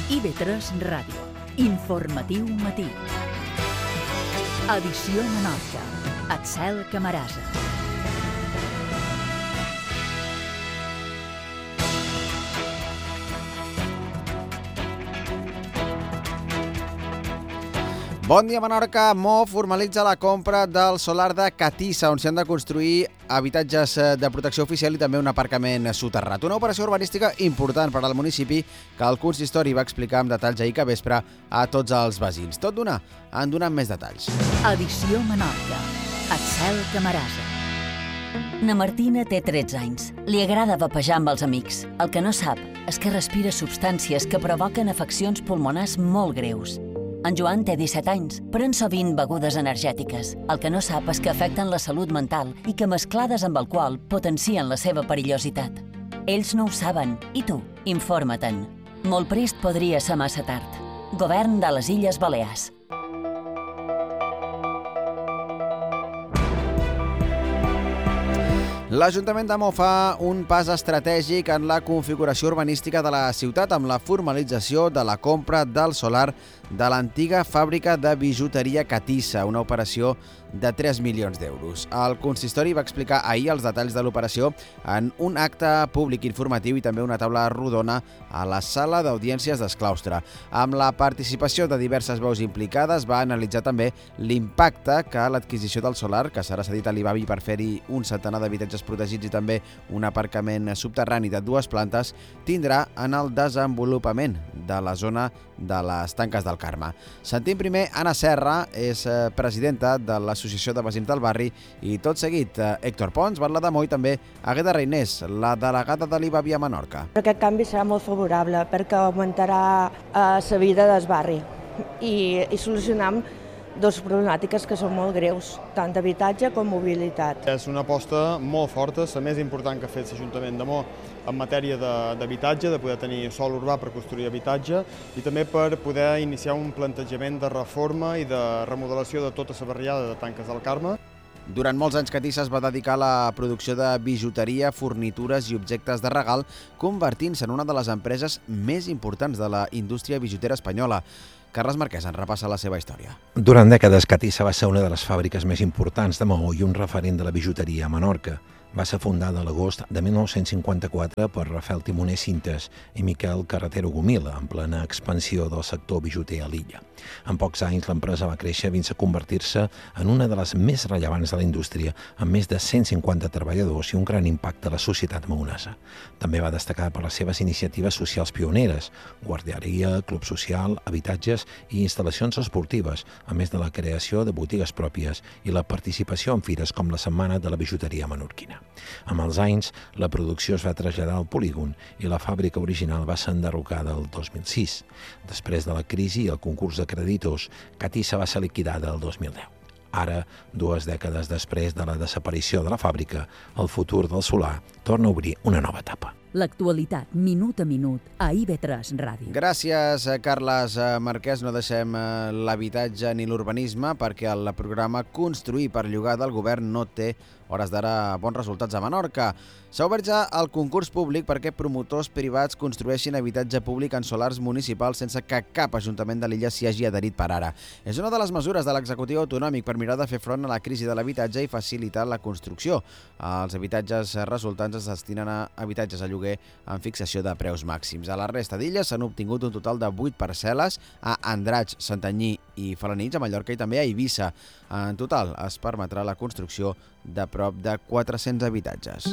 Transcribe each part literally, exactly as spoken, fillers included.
I V tres Ràdio. Informatiu matí. Edició Menorca. Axel Camarasa. Bon dia, Menorca. Mo formalitza la compra del solar de Catissa, on s'han de construir habitatges de protecció oficial i també un aparcament soterrat. Una operació urbanística important per al municipi que el consistori va explicar amb detalls ahir que vespre a tots els veïns. Tot d'una, en donen més detalls. Edició Menorca. Axel Camarasa. Na Martina té tretze anys. Li agrada vapejar amb els amics. El que no sap és que respira substàncies que provoquen afeccions pulmonars molt greus. En Joan té disset anys, pren sovint begudes energètiques. El que no sap és que afecten la salut mental i que mesclades amb alcohol potencien la seva perillositat. Ells no ho saben, i tu, informa-te'n. Molt prest podria ser massa tard. Govern de les Illes Balears. L'Ajuntament de Mo fa un pas estratègic en la configuració urbanística de la ciutat amb la formalització de la compra del solar de l'antiga fàbrica de bijuteria Catissa, una operació de tres milions d'euros. El consistori va explicar ahir els detalls de l'operació en un acte públic informatiu i també una taula rodona a la sala d'audiències d'Esclaustre. Amb la participació de diverses veus implicades va analitzar també l'impacte que l'adquisició del solar, que serà cedit a l'Ibavi per fer-hi un centenar d'habitatges protegits i també un aparcament subterrani de dues plantes, tindrà en el desenvolupament de la zona de les Tanques del Carme. Sentim primer Anna Serra, és presidenta de l'Associació de Veïns del Barri, i tot seguit Héctor Pons, batlle de Mo, i també Agueda Reinés, la delegada de l'Ibavi a Menorca. Aquest canvi serà molt favorable perquè augmentarà la vida del barri i, i solucionam dues problemàtiques que són molt greus, tant d'habitatge com mobilitat. És una aposta molt forta, la més important que ha fet l'Ajuntament de Mo en matèria d'habitatge, de poder tenir sòl urbà per construir habitatge i també per poder iniciar un plantejament de reforma i de remodelació de tota la barriada de Tanques del Carme. Durant molts anys Catissa es va dedicar a la producció de bijuteria, fornitures i objectes de regal, convertint-se en una de les empreses més importants de la indústria bijutera espanyola. Carles Marquès en repassa la seva història. Durant dècades, Catissa va ser una de les fàbriques més importants de Maó i un referent de la bijuteria a Menorca. Va ser fundada a l'agost de mil nou-cents cinquanta-quatre per Rafael Timoner Cintes i Miquel Carretero Gomila, en plena expansió del sector bijuter a l'illa. En pocs anys, l'empresa va créixer fins a convertir-se en una de les més rellevants de la indústria, amb més de cent cinquanta treballadors i un gran impacte a la societat maonesa. També va destacar per les seves iniciatives socials pioneres, guarderia, club social, habitatges i instal·lacions esportives, a més de la creació de botigues pròpies i la participació en fires com la Setmana de la Bijuteria Menorquina. Amb els anys, la producció es va traslladar al polígon i la fàbrica original va ser enderrocada el dos mil sis. Després de la crisi i el concurs de creditors, Catissa va ser liquidada el dos mil deu. Ara, dues dècades després de la desaparició de la fàbrica, el futur del solar torna a obrir una nova etapa. L'actualitat, minut a minut, a I V tres Ràdio. Gràcies, Carles Marquès. No deixem l'habitatge ni l'urbanisme perquè el programa Construir per llogar del govern no té hores d'ara bons resultats a Menorca. S'ha obert ja el concurs públic perquè promotors privats construeixin habitatge públic en solars municipals sense que cap ajuntament de l'illa s'hi hagi adherit per ara. És una de les mesures de l'executiu autonòmic per mirar de fer front a la crisi de l'habitatge i facilitar la construcció. Els habitatges resultants es destinen a habitatges a lloguer amb fixació de preus màxims. A la resta d'illes s'han obtingut un total de vuit parcel·les a Andratx, Santanyí i Felanitx, a Mallorca i també a Eivissa. En total es permetrà la construcció de prop de quatre-cents habitatges.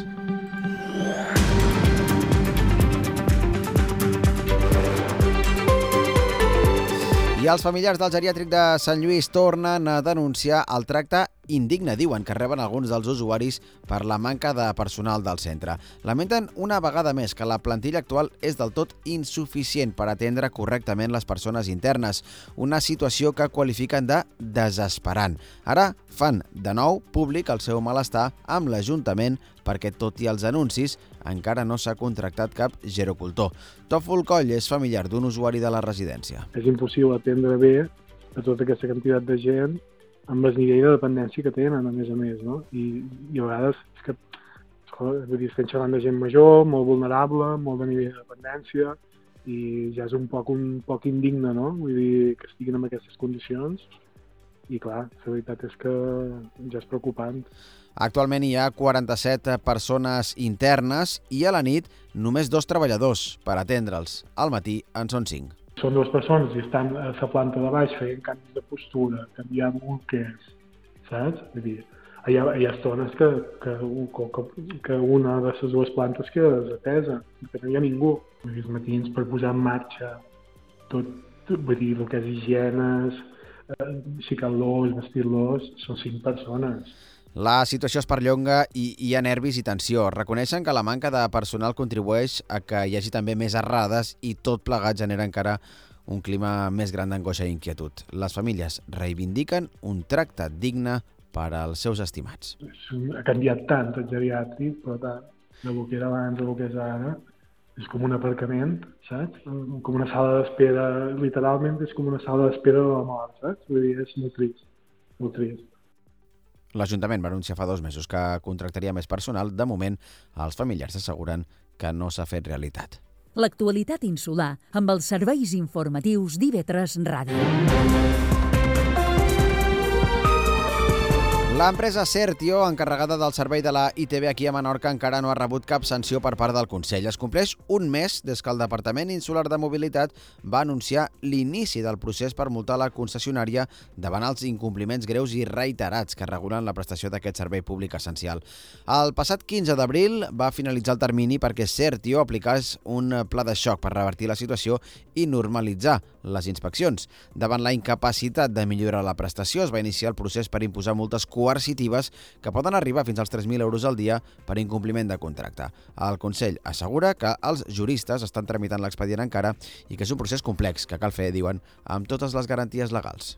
I els familiars del geriàtric de Sant Lluís tornen a denunciar el tracte indigne, diuen, que reben alguns dels usuaris per la manca de personal del centre. Lamenten una vegada més que la plantilla actual és del tot insuficient per atendre correctament les persones internes, una situació que qualifiquen de desesperant. Ara fan de nou públic el seu malestar amb l'Ajuntament perquè, tot i els anuncis, encara no s'ha contractat cap gerocultor. Tòfol Coll és familiar d'un usuari de la residència. És impossible atendre bé a tota aquesta quantitat de gent amb el nivell de dependència que tenen, a més a més, no? I, i a vegades és que vull dir, estem xerrant de gent major, molt vulnerable, molt de nivell de dependència, i ja és un poc, un poc indigne, no? Vull dir, que estiguin en aquestes condicions i clar, la veritat és que ja és preocupant. Actualment hi ha quaranta-set persones internes i a la nit només dos treballadors per atendre'ls. Al matí en són cinc. Són dues persones i estan a la planta de baix fent canvis de postura, canviant bolquers, saps? Vull dir, hi ha, hi ha estones que, que, que, que una de les dues plantes queda desatesa, que no hi ha ningú. Vull dir, els matins per posar en marxa tot, vull dir, el que és higienes, aixecar-los, vestir-los, són cinc persones. La situació es perllonga i hi ha nervis i tensió. Reconeixen que la manca de personal contribueix a que hi hagi també més errades i tot plegat genera encara un clima més gran d'angoixa i inquietud. Les famílies reivindiquen un tracte digne per als seus estimats. Ha canviat tant el geriàtric, però tant, del que era abans del que és ara. És com un aparcament, saps? Com una sala d'espera, literalment és com una sala d'espera de la mort, saps? Vull dir, és molt trist, molt trist. L'Ajuntament va anunciar fa dos mesos que contractaria més personal. De moment, els familiars asseguren que no s'ha fet realitat. L'actualitat insular amb els serveis informatius d'I V tres Ràdio. L'empresa Certio, encarregada del servei de la I T V aquí a Menorca, encara no ha rebut cap sanció per part del Consell. Es compleix un mes des que el Departament Insular de Mobilitat va anunciar l'inici del procés per multar la concessionària davant els incompliments greus i reiterats que regulen la prestació d'aquest servei públic essencial. El passat quinze d'abril va finalitzar el termini perquè Certio aplicés un pla de xoc per revertir la situació i normalitzar les inspeccions. Davant la incapacitat de millorar la prestació, es va iniciar el procés per imposar multes coercitives que poden arribar fins als tres mil euros al dia per incompliment de contracte. El Consell assegura que els juristes estan tramitant l'expedient encara i que és un procés complex que cal fer, diuen, amb totes les garanties legals.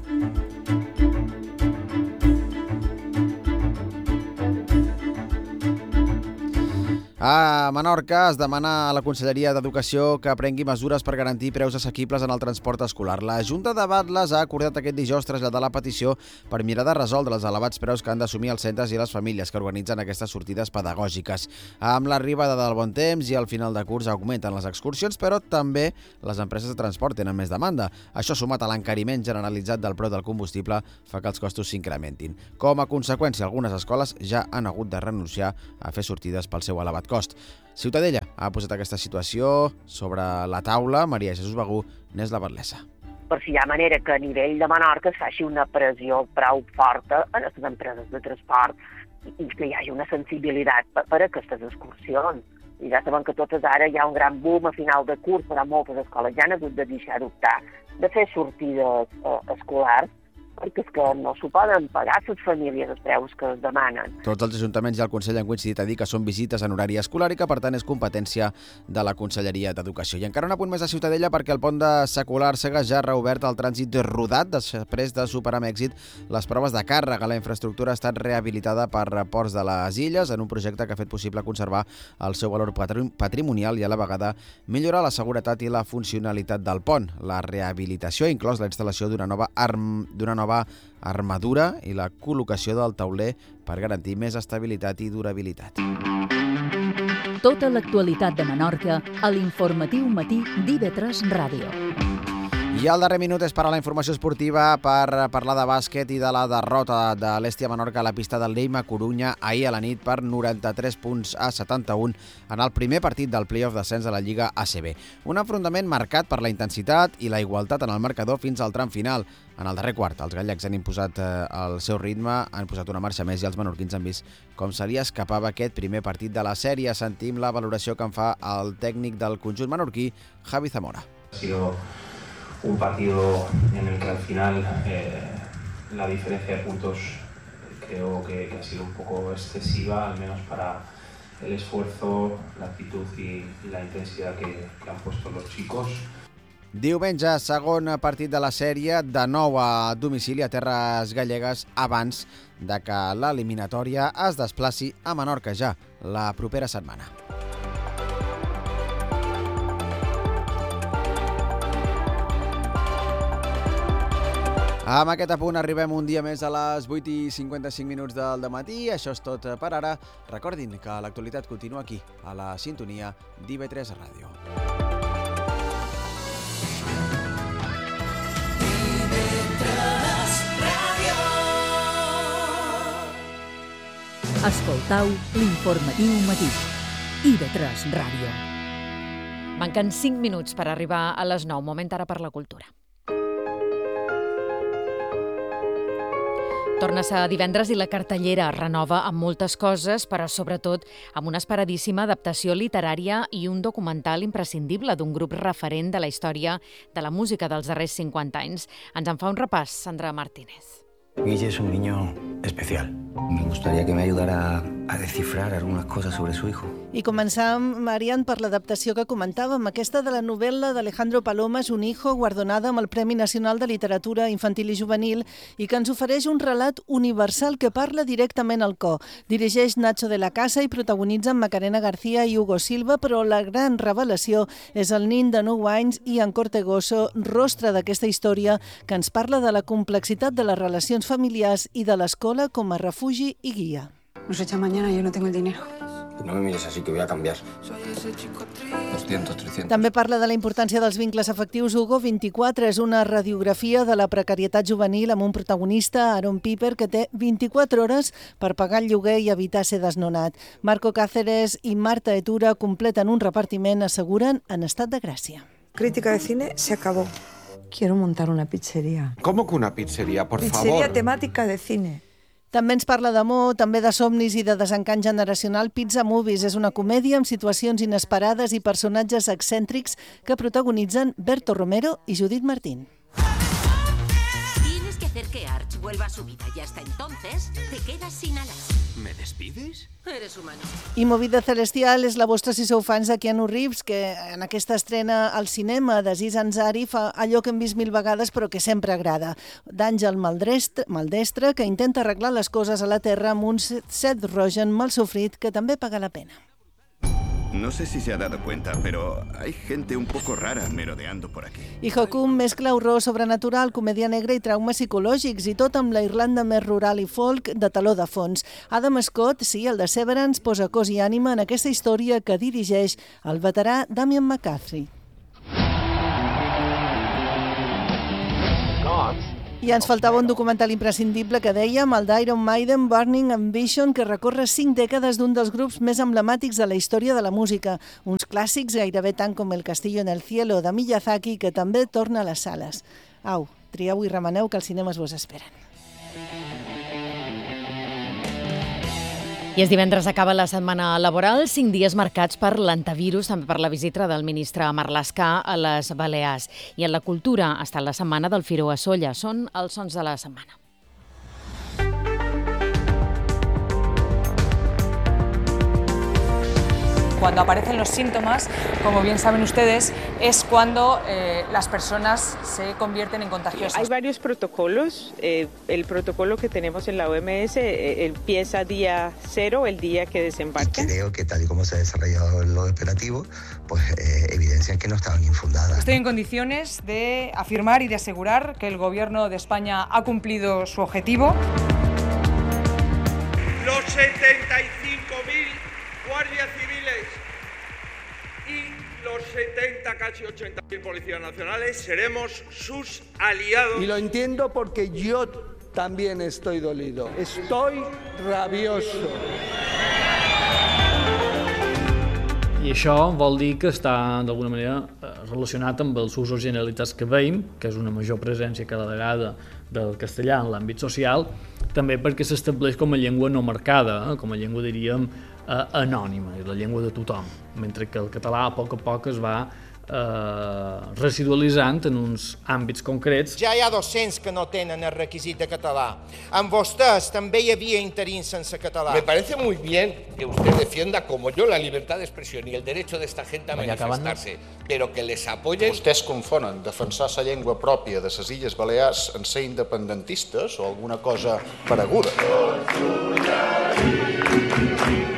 A Menorca es demana a la Conselleria d'Educació que prengui mesures per garantir preus assequibles en el transport escolar. La Junta de Batles ha acordat aquest dijous traslladar la petició per mirar de resoldre els elevats preus que han d'assumir els centres i les famílies que organitzen aquestes sortides pedagògiques. Amb l'arribada del bon temps i al final de curs augmenten les excursions, però també les empreses de transport tenen més demanda. Això, sumat a l'encariment generalitzat del preu del combustible, fa que els costos s'incrementin. Com a conseqüència, algunes escoles ja han hagut de renunciar a fer sortides pel seu elevat cost. Ciutadella ha posat aquesta situació sobre la taula. Maria Jesús Begú n'és la batlessa. Per si hi ha manera que a nivell de Menorca es faci una pressió prou forta a les empreses de transport i que hi hagi una sensibilitat per, per a aquestes excursions. I ja sabem que totes ara hi ha un gran boom a final de curs, però moltes escoles ja han hagut de deixar d'optar de fer sortides eh, escolars perquè és que no s'ho poden pagar les famílies els preus que es demanen. Tots els ajuntaments i el Consell han coincidit a dir que són visites en horari escolar i que, per tant, és competència de la Conselleria d'Educació. I encara un apunt més a Ciutadella perquè el pont de Secular-Sega ja ha reobert el trànsit rodat després de superar amb èxit les proves de càrrega. La infraestructura ha estat rehabilitada per Ports de les Illes en un projecte que ha fet possible conservar el seu valor patrimonial i a la vegada millorar la seguretat i la funcionalitat del pont. La rehabilitació ha inclòs la instal·lació d'una nova, arm... d'una nova armadura i la col·locació del tauler per garantir més estabilitat i durabilitat. Tota l'actualitat de Menorca a l'informatiu matí d'I V tres Ràdio. I el darrer minut és per a la informació esportiva per parlar de bàsquet i de la derrota de l'Hèstia Menorca a la pista del Lleida Corunya ahir a la nit per noranta-tres punts a setanta-un en el primer partit del play-off d'ascens de la Lliga A C B. Un enfrontament marcat per la intensitat i la igualtat en el marcador fins al tram final. En el darrer quart, els gallecs han imposat eh, el seu ritme, han posat una marxa més i els menorquins han vist com se li escapava aquest primer partit de la sèrie. Sentim la valoració que en fa el tècnic del conjunt menorquí, Javi Zamora. Ha sido un partido en el que al final eh, la diferencia de puntos creo que, que ha sido un poco excesiva, al menos para el esfuerzo, la actitud y, y la intensidad que, que han puesto los chicos. Diumenge, segon partit de la sèrie, de nou a domicili a terres gallegues, abans de que l'eliminatòria es desplaci a Menorca ja la propera setmana. Amb aquest apunt arribem un dia més a les vuit i cinquanta-cinc minuts del dematí. Això és tot per ara. Recordin que l'actualitat continua aquí, a la sintonia d'I V tres Ràdio. Escoltau l'informatiu matí. I V tres Ràdio. Manquen cinc minuts per arribar a les nou. Moment ara per la cultura. Torna a ser divendres i la cartellera es renova amb moltes coses, però sobretot amb una esperadíssima adaptació literària i un documental imprescindible d'un grup referent de la història de la música dels darrers cinquanta anys. Ens en fa un repàs, Sandra Martínez. Guille es un niño especial. Me gustaría que me ayudara a descifrar algunas cosas sobre su hijo. I començàvem, Marian, per l'adaptació que comentàvem, aquesta de la novel·la d'Alejandro Palomas, Un hijo, guardonada amb el Premi Nacional de Literatura Infantil i Juvenil i que ens ofereix un relat universal que parla directament al cor. Dirigeix Nacho de la Casa i protagonitzen Macarena García i Hugo Silva, però la gran revelació és el nin de nou anys, Ian Cortegoso, rostre d'aquesta història que ens parla de la complexitat de les relacions familiars i de l'escola com a refugi i guia. Nos echan mañana y yo no tengo el dinero. No me mires así, que voy a cambiar. doscientos, trescientos. També parla de la importància dels vincles afectius. Hugo vint-i-quatre és una radiografia de la precarietat juvenil amb un protagonista, Aaron Piper, que té vint-i-quatre hores per pagar el lloguer i evitar ser desnonat. Marco Cáceres i Marta Etura completen un repartiment, asseguren, en estat de gràcia. Crítica de cine se acabó. Quiero montar una pizzería. ¿Cómo que una pizzería, por Pizzería favor? temática de cine. També ens parla d'amor, també de somnis i de desencant generacional. Pizza Movies és una comèdia amb situacions inesperades i personatges excèntrics que protagonitzen Berto Romero i Judith Martín. Tienes que hacer que Arch vuelva a su vida y hasta entonces te quedas sin alas. ¿Me despides? Eres humano. I Movida Celestial és la vostra si sou fans de Keanu Reeves, que en aquesta estrena al cinema d'Aziz Ansari fa allò que hem vist mil vegades però que sempre agrada. D'Àngel Maldestre, Maldestre, que intenta arreglar les coses a la Terra amb un Seth Rogen mal sofrit que també paga la pena. No sé si se ha dado cuenta, pero hay gente un poco rara merodeando por aquí. I Hakum mescla horror sobrenatural, comèdia negra i traumes psicològics, i tot amb la Irlanda més rural i folk de taló de fons. Adam Scott, sí, el de Severance, posa cos i ànima en aquesta història que dirigeix el veterà Damian McCarthy. I ens faltava un documental imprescindible que dèiem, el d'Iron Maiden, Burning Ambition, que recorre cinc dècades d'un dels grups més emblemàtics de la història de la música. Uns clàssics gairebé tant com El castillo en el cielo de Miyazaki, que també torna a les sales. Au, trieu i remeneu que els cinemes vos esperen. I és divendres, acaba la setmana laboral, cinc dies marcats per l'antivirus, també per la visita del ministre Marlaska a les Balears. I en la cultura ha estat la setmana del Firó a Sóller. Són els sons de la setmana. Cuando aparecen los síntomas, como bien saben ustedes, es cuando eh, las personas se convierten en contagiosas. Hay varios protocolos. Eh, el protocolo que tenemos en la O M S eh, empieza día cero, el día que desembarcan. Creo que tal y como se ha desarrollado lo operativo, pues eh, evidencian que no estaban infundadas. Estoy en condiciones de afirmar y de asegurar que el Gobierno de España ha cumplido su objetivo. Los setenta y cinco mil guardias civiles y los setenta, casi ochenta mil policías nacionales seremos sus aliados. Y lo entiendo porque yo también estoy dolido. Estoy rabioso. I això vol dir que està d'alguna manera relacionat amb els usos generalitzats que veiem, que és una major presència cada vegada del castellà en l'àmbit social, també perquè s'estableix com a llengua no marcada, eh? com a llengua, diríem, eh, anònima, és la llengua de tothom, mentre que el català a poc a poc es va eh, residualitzant en uns àmbits concrets. Ja hi ha docents que no tenen el requisit de català. Amb vostès també hi havia interins sense català. Me parece muy bien que usted defienda, como yo, la libertad de expresión y el derecho de esta gente a manifestarse, pero que les apoyen... Vostès confonen defensar la llengua pròpia de les Illes Balears en ser independentistes o alguna cosa pareguda.